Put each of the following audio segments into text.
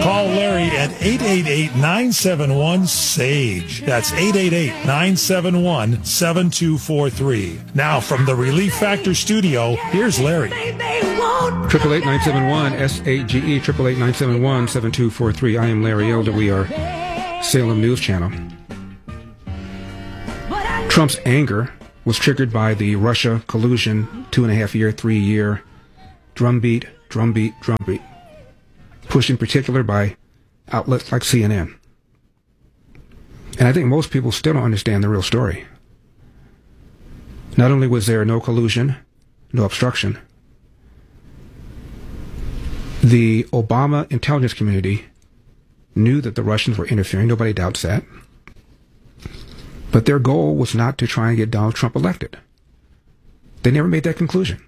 Call Larry at 888-971-SAGE. That's 888-971-7243. Now from the Relief Factor studio, here's Larry. 888-971-SAGE, 888-971-7243. I am Larry Elder. We are Salem News Channel. Trump's anger was triggered by the Russia collusion 2.5-year, 3-year drumbeat, pushed in particular by outlets like CNN. And I think most people still don't understand the real story. Not only was there no collusion, no obstruction, the Obama intelligence community knew that the Russians were interfering. Nobody doubts that. But their goal was not to try and get Donald Trump elected. They never made that conclusion.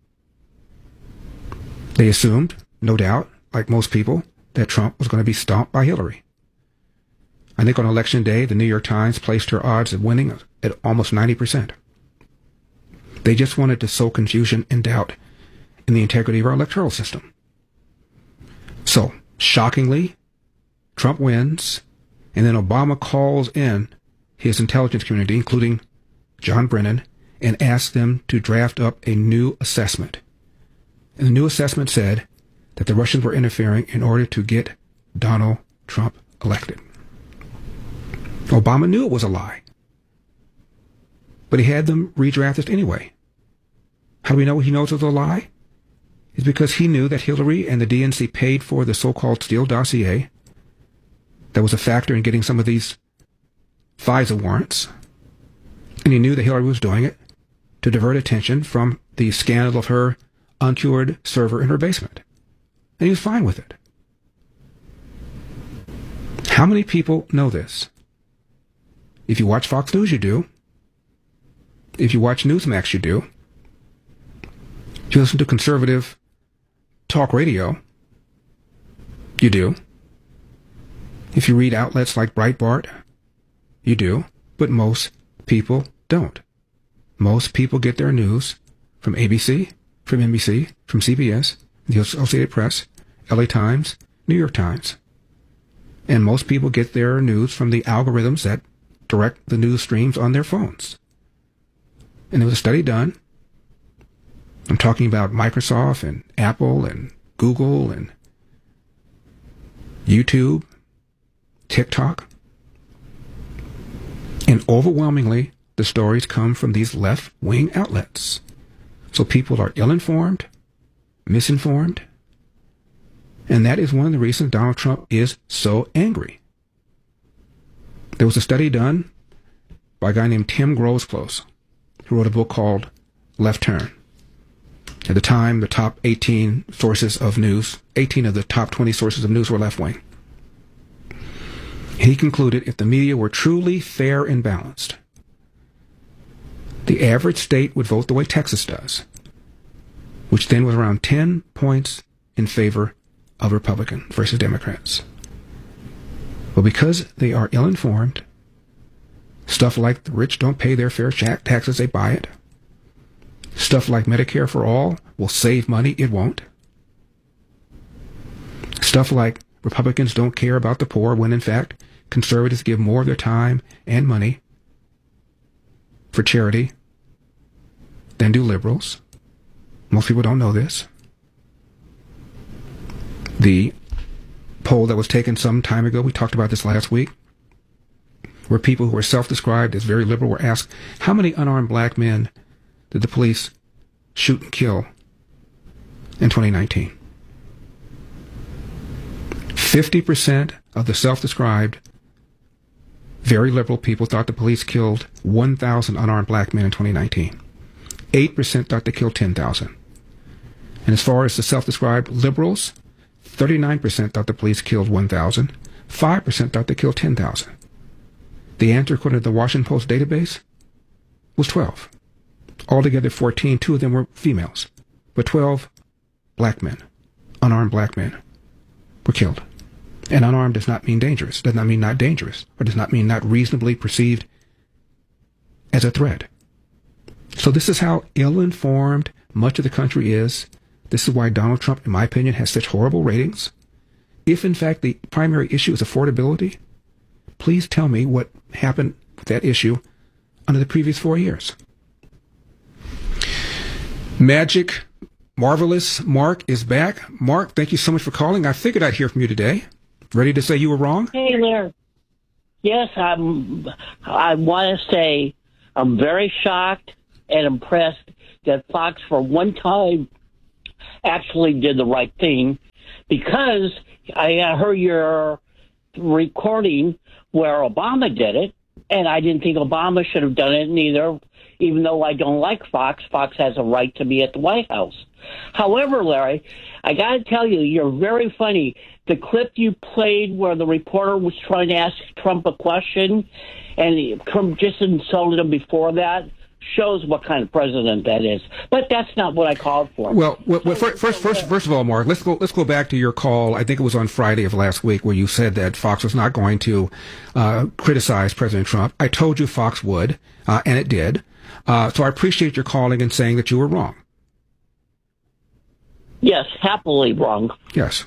They assumed, no doubt, like most people, that Trump was going to be stomped by Hillary. I think on election day, the New York Times placed her odds of winning at almost 90%. They just wanted to sow confusion and doubt in the integrity of our electoral system. So, shockingly, Trump wins, and then Obama calls in his intelligence community, including John Brennan, and asks them to draft up a new assessment. And the new assessment said that the Russians were interfering in order to get Donald Trump elected. Obama knew it was a lie, but he had them redraft it anyway. How do we know he knows it was a lie? It's because he knew that Hillary and the DNC paid for the so-called Steele dossier that was a factor in getting some of these FISA warrants, and he knew that Hillary was doing it to divert attention from the scandal of her uncured server in her basement. And he was fine with it. How many people know this? If you watch Fox News, you do. If you watch Newsmax, you do. If you listen to conservative talk radio, you do. If you read outlets like Breitbart, you do. But most people don't. Most people get their news from ABC, from NBC, from CBS, the Associated Press, LA Times, New York Times. And most people get their news from the algorithms that direct the news streams on their phones. And there was a study done. I'm talking about Microsoft and Apple and Google and YouTube, TikTok. And overwhelmingly, the stories come from these left-wing outlets. So people are ill-informed, misinformed, and that is one of the reasons Donald Trump is so angry. There was a study done by a guy named Tim Grosclose, who wrote a book called Left Turn. At the time, the top 18 sources of news, 18 of the top 20 sources of news were left-wing. He concluded if the media were truly fair and balanced, the average state would vote the way Texas does, which then was around 10 points in favor of Republican versus Democrats. But because they are ill-informed, stuff like the rich don't pay their fair taxes, they buy it. Stuff like Medicare for all will save money, it won't. Stuff like Republicans don't care about the poor when, in fact, conservatives give more of their time and money for charity than do liberals. Most people don't know this. The poll that was taken some time ago, we talked about this last week, where people who were self-described as very liberal were asked, how many unarmed black men did the police shoot and kill in 2019? 50% of the self-described very liberal people thought the police killed 1,000 unarmed black men in 2019. 8% thought they killed 10,000. And as far as the self-described liberals, 39% thought the police killed 1,000. 5% thought they killed 10,000. The answer, according to the Washington Post database, was 12. Altogether 14, 2 of them were females. But 12 black men, unarmed black men, were killed. And unarmed does not mean dangerous, does not mean not dangerous, or does not mean not reasonably perceived as a threat. So this is how ill-informed much of the country is. This is why Donald Trump, in my opinion, has such horrible ratings. if in fact the primary issue is affordability, please tell me what happened with that issue under the previous 4 years. Magic Marvelous Mark is back. Mark, thank you so much for calling. I figured I'd hear from you today. Ready to say you were wrong? Hey, Larry. Yes, I want to say I'm very shocked and impressed that Fox, for one time, actually did the right thing, because I heard your recording where Obama did it, and I didn't think Obama should have done it neither, even though I don't like Fox. Fox has a right to be at the White House. However, Larry, I got to tell you, you're very funny. The clip you played where the reporter was trying to ask Trump a question, and Trump just insulted him before that, shows what kind of president that is. But that's not what I called for. Well, first of all, Mark, let's go back to your call. I think it was on Friday of last week where you said that Fox was not going to criticize President Trump. I told you Fox would, and it did. So I appreciate your calling and saying that you were wrong. Yes, happily wrong. Yes.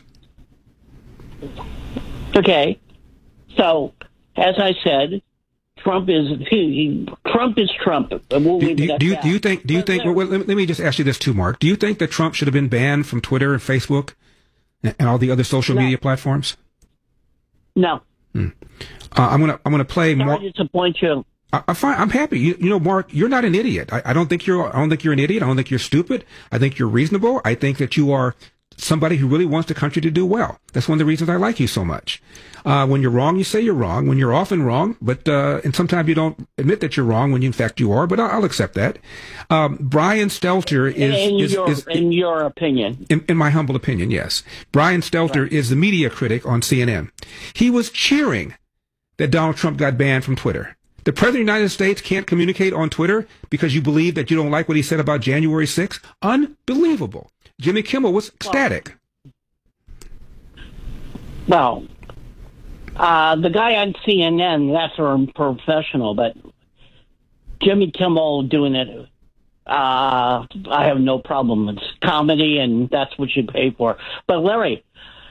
Okay. So, as I said, Trump is Trump. We'll do you think? Well, let me just ask you this too, Mark. Do you think that Trump should have been banned from Twitter and Facebook and all the other social media platforms? No. I'm gonna play more. Sorry to disappoint you. I'm fine. I'm happy. You know, Mark, you're not an idiot. I don't think you're an idiot. I don't think you're stupid. I think you're reasonable. I think that you are somebody who really wants the country to do well. That's one of the reasons I like you so much. When you're wrong, you say you're wrong. When you're often wrong, but and sometimes you don't admit that you're wrong when in fact you are. But I'll accept that. Brian Stelter is in your opinion, in my humble opinion, yes. Brian Stelter is the media critic on CNN. He was cheering that Donald Trump got banned from Twitter. The President of the United States can't communicate on Twitter because you believe that you don't like what he said about January 6th? Unbelievable. Jimmy Kimmel was ecstatic. Well, the guy on CNN, that's a professional, but Jimmy Kimmel doing it, I have no problem. It's comedy, and that's what you pay for. But Larry,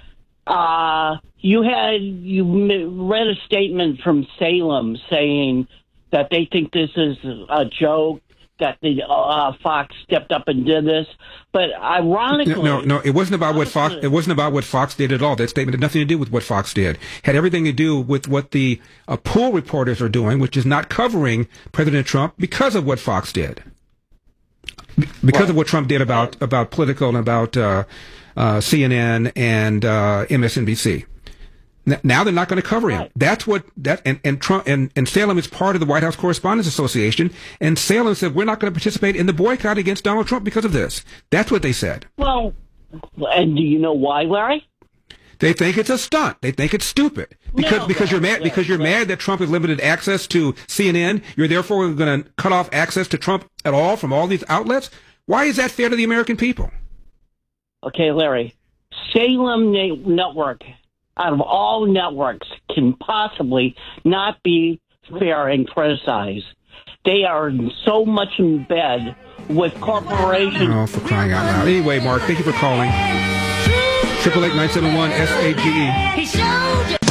you read a statement from Salem saying that they think this is a joke, that the Fox stepped up and did this. But ironically, no, it wasn't about what Fox. It wasn't about what Fox did at all. That statement had nothing to do with what Fox did. It had everything to do with what the pool reporters are doing, which is not covering President Trump because of what Fox did, because of what Trump did about Politico and about CNN and MSNBC. Now they're not going to cover him. Right. That's what and Trump and Salem is part of the White House Correspondents Association. And Salem said we're not going to participate in the boycott against Donald Trump because of this. That's what they said. Well, and do you know why, Larry? They think it's a stunt. They think it's stupid because you're mad that Trump has limited access to CNN. You're therefore going to cut off access to Trump at all from all these outlets. Why is that fair to the American people? Okay, Larry, Salem Network, out of all networks, can possibly not be fair and criticized. They are so much in bed with corporations. Oh, for crying out loud. Anyway, Mark, thank you for calling. 888-971-SAGE.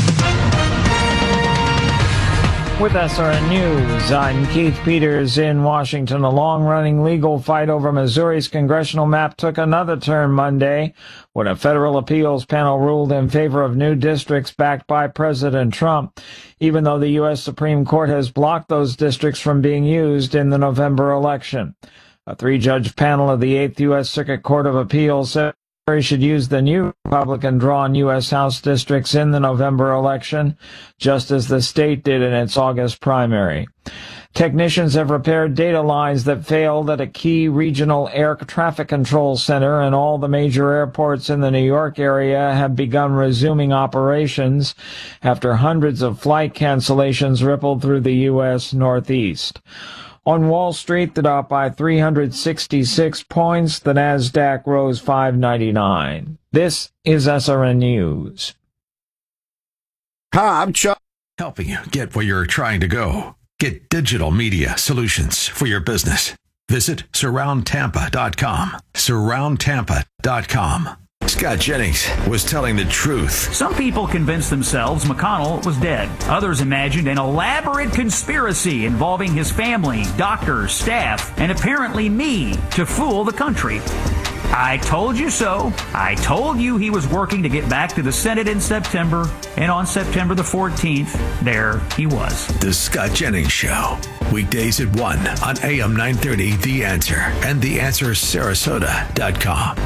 With SRN News, I'm Keith Peters in Washington. A long-running legal fight over Missouri's congressional map took another turn Monday when a federal appeals panel ruled in favor of new districts backed by President Trump, even though the U.S. Supreme Court has blocked those districts from being used in the November election. A three-judge panel of the 8th U.S. Circuit Court of Appeals said Missouri should use the new Republican-drawn U.S. House districts in the November election, just as the state did in its August primary. Technicians have repaired data lines that failed at a key regional air traffic control center, and all the major airports in the New York area have begun resuming operations after hundreds of flight cancellations rippled through the U.S. Northeast. On Wall Street, the Dow by 366 points. The Nasdaq rose 599. This is SRN News. Hi, I'm Chuck. Helping you get where you're trying to go. Get digital media solutions for your business. Visit SurroundTampa.com. SurroundTampa.com. Scott Jennings was telling the truth. Some people convinced themselves McConnell was dead. Others imagined an elaborate conspiracy involving his family, doctors, staff, and apparently me to fool the country. I told you so. I told you he was working to get back to the Senate in September, and on September the 14th, there he was. The Scott Jennings Show. Weekdays at 1 on AM 930, The Answer, and TheAnswerSarasota.com.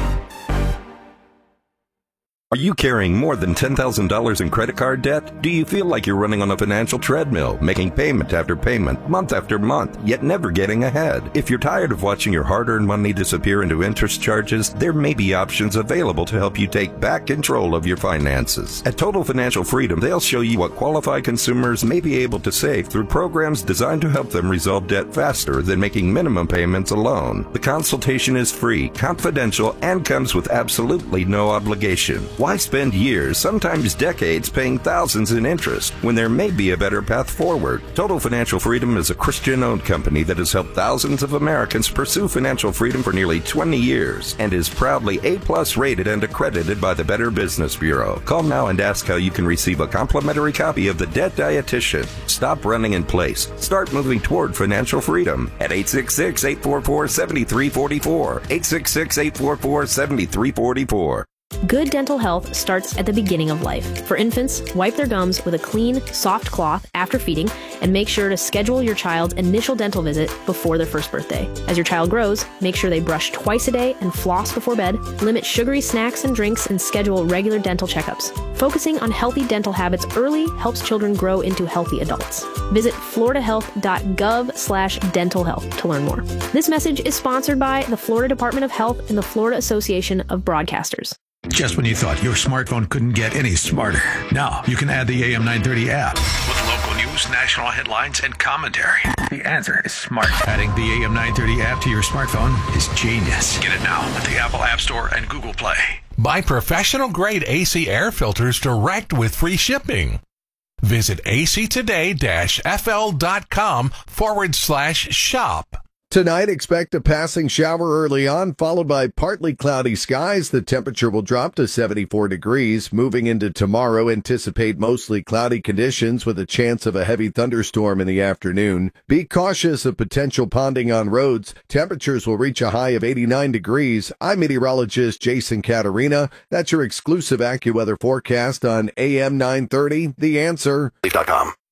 Are you carrying more than $10,000 in credit card debt? Do you feel like you're running on a financial treadmill, making payment after payment, month after month, yet never getting ahead? If you're tired of watching your hard-earned money disappear into interest charges, there may be options available to help you take back control of your finances. At Total Financial Freedom, they'll show you what qualified consumers may be able to save through programs designed to help them resolve debt faster than making minimum payments alone. The consultation is free, confidential, and comes with absolutely no obligation. Why spend years, sometimes decades, paying thousands in interest when there may be a better path forward? Total Financial Freedom is a Christian-owned company that has helped thousands of Americans pursue financial freedom for nearly 20 years and is proudly A+ rated and accredited by the Better Business Bureau. Call now and ask how you can receive a complimentary copy of The Debt Dietitian. Stop running in place. Start moving toward financial freedom at 866-844-7344. 866-844-7344. Good dental health starts at the beginning of life. For infants, wipe their gums with a clean, soft cloth after feeding, and make sure to schedule your child's initial dental visit before their first birthday. As your child grows, make sure they brush twice a day and floss before bed, limit sugary snacks and drinks, and schedule regular dental checkups. Focusing on healthy dental habits early helps children grow into healthy adults. Visit floridahealth.gov/dental health to learn more. This message is sponsored by the Florida Department of Health and the Florida Association of Broadcasters. Just when you thought your smartphone couldn't get any smarter, now you can add the AM 930 app with local news, national headlines, and commentary. The Answer is smart. Adding the AM 930 app to your smartphone is genius. Get it now at the Apple App Store and Google Play. Buy professional-grade AC air filters direct with free shipping. Visit actoday-fl.com/shop. Tonight, expect a passing shower early on, followed by partly cloudy skies. The temperature will drop to 74 degrees. Moving into tomorrow, anticipate mostly cloudy conditions with a chance of a heavy thunderstorm in the afternoon. Be cautious of potential ponding on roads. Temperatures will reach a high of 89 degrees. I'm meteorologist Jason Caterina. That's your exclusive AccuWeather forecast on AM 930, The Answer. .com.